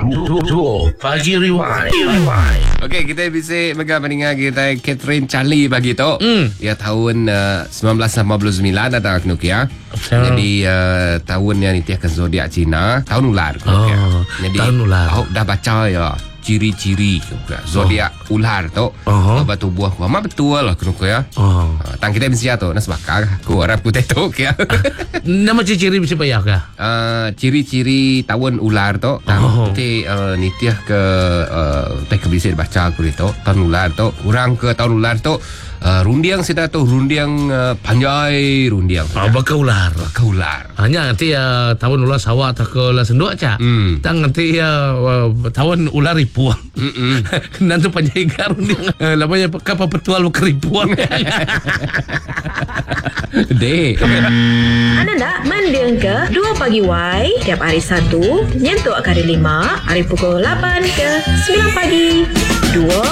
Pagi Rewind. Okey, kita bisa mendengar kita Catherine Charlie pagi tu. Ya tahun 1989 datang ke Nokia. Jadi tahun yang ditiakan zodiak Cina, tahun ular. Jadi tahun ular. Aku dah baca ya ciri-ciri zodiak ular tu. Lepas tu buah kuah betul lah kena ya. Tang kita mesti tu nas bakar. Ku harap ku tetok ya. Nama ciri-ciri bisa payah kah? Ciri-ciri tahun ular tu nanti nitiah ke tak bisa baca aku itu tahun ular tu orang ke tahun ular tu rundiang kita tu rundiang panjai rundiang Bakal ular. Hanya nanti tahun ular sawah tak ke ular senduk aja. Tang nanti tahun ular ripuang. Nanti panjai garundiang. Lamanya kapal petual keripuang. Dek. Anda nak mendeng ke 2 pagi Y tiap hari Sabtu nyentuk hari 5 hari pukul 8 ke 9 pagi. 2